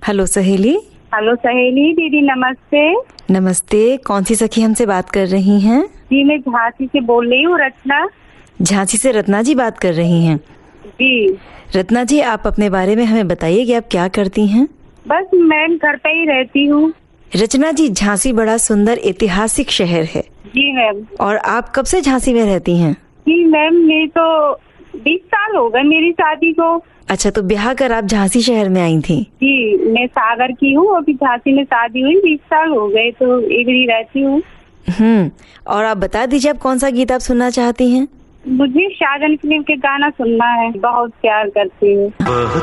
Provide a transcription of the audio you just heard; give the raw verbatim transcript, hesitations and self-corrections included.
Hello सहेली। Hello सहेली दीदी, नमस्ते। नमस्ते, कौन सी सखी हमसे बात कर रही हैं? जी मैं झांसी से बोल रही हूँ, रचना। झांसी से रत्ना जी बात कर रही हैं? जी। रत्ना जी, आप अपने बारे में हमें बताइए कि आप क्या करती हैं? बस मैम घर पे ही रहती हूँ। रचना जी, झांसी बड़ा सुंदर ऐतिहासिक शहर है। जी मैम। और आप कब से झांसी में रहती हैं? जी मैम, मेरी तो बीस साल हो गए मेरी शादी को। अच्छा, तो ब्याह कर आप झांसी शहर में आई थी? जी, मैं सागर की हूँ, अभी झांसी में शादी हुई, बीस साल हो गए, तो इधर ही रहती हूँ। हम्म और आप बता दीजिए, आप कौन सा गीत आप सुनना चाहती हैं? मुझे साजन फिल्म के गाना सुनना है, बहुत प्यार करती हूँ।